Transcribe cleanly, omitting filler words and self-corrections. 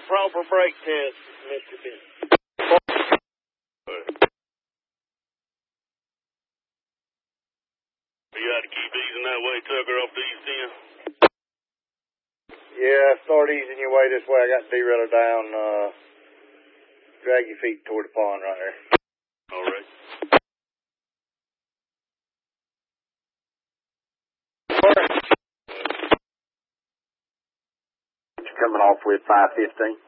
proper brake test, Mr. B. You got to keep easing that way, Tucker, off these 10. Yeah, start easing your way this way. I got the derailleur down. Drag your feet toward the pond right there. All right. Coming off with 515.